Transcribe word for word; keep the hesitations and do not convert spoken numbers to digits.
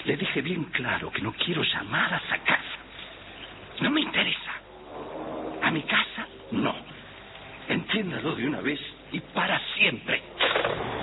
Le dije bien claro que no quiero llamadas a casa. No me interesa. A mi casa, no. Entiéndalo de una vez y para siempre.